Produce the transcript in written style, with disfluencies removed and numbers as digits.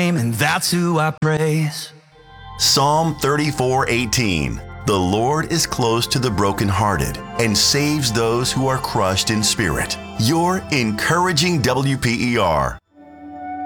name, and that's who I praise. Psalm 34:18. The Lord is close to the brokenhearted and saves those who are crushed in spirit. Your encouraging WPER.